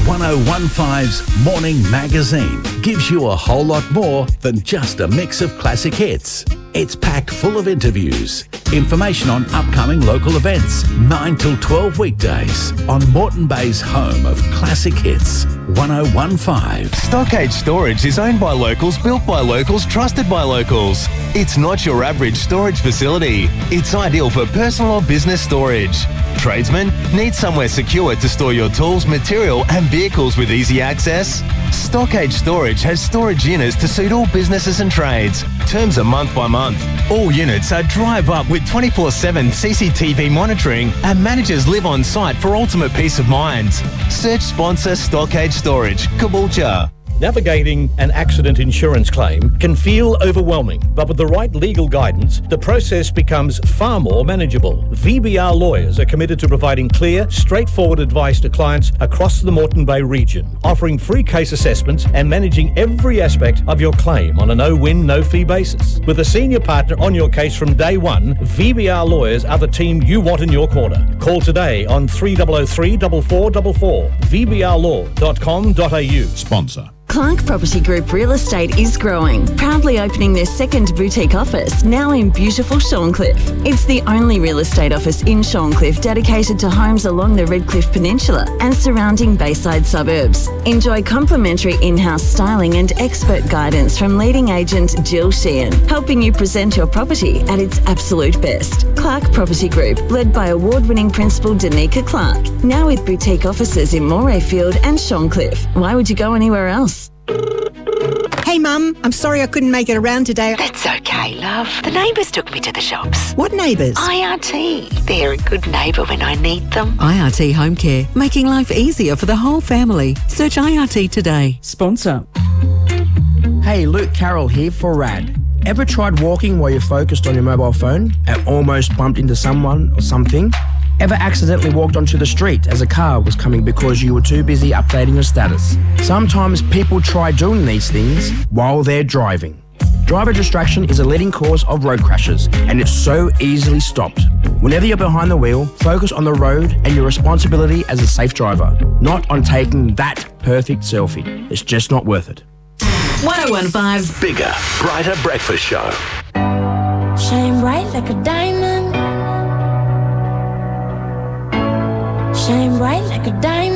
1015's Morning Magazine gives you a whole lot more than just a mix of classic hits. It's packed full of interviews, information on upcoming local events, 9 till 12 weekdays on Moreton Bay's home of classic hits, 1015. Stockade Storage is owned by locals, built by locals, trusted by locals. It's not your average storage facility. It's ideal for personal or business storage. Tradesmen, need somewhere secure to store your tools, material and vehicles with easy access? Stockade Storage has storage units to suit all businesses and trades. Terms are month by month. All units are drive up with 24/7 CCTV monitoring and managers live on site for ultimate peace of mind. Search sponsor Stockade Storage, Caboolture. Navigating an accident insurance claim can feel overwhelming, but with the right legal guidance, the process becomes far more manageable. VBR lawyers are committed to providing clear, straightforward advice to clients across the Moreton Bay region, offering free case assessments and managing every aspect of your claim on a no-win, no-fee basis. With a senior partner on your case from day one, VBR lawyers are the team you want in your corner. Call today on 3003 4444, vbrlaw.com.au. Sponsor. Clark Property Group Real Estate is growing, proudly opening their second boutique office, now in beautiful Shorncliffe. It's the only real estate office in Shorncliffe dedicated to homes along the Redcliffe Peninsula and surrounding Bayside suburbs. Enjoy complimentary in-house styling and expert guidance from leading agent Jill Sheehan, helping you present your property at its absolute best. Clark Property Group, led by award-winning principal Danica Clark, now with boutique offices in Morayfield and Shorncliffe. Why would you go anywhere else? Hey Mum, I'm sorry I couldn't make it around today. That's okay, love. The neighbours took me to the shops. What neighbours? IRT. They're a good neighbour when I need them. IRT Home Care, making life easier for the whole family. Search IRT today. Sponsor. Hey, Luke Carroll here for RAD. Ever tried walking while you're focused on your mobile phone and almost bumped into someone or something? Ever accidentally walked onto the street as a car was coming because you were too busy updating your status? Sometimes people try doing these things while they're driving. Driver distraction is a leading cause of road crashes, and it's so easily stopped. Whenever you're behind the wheel, focus on the road and your responsibility as a safe driver, not on taking that perfect selfie. It's just not worth it. 1015's bigger, brighter breakfast show. Shine bright like a diamond. Shine bright like a diamond.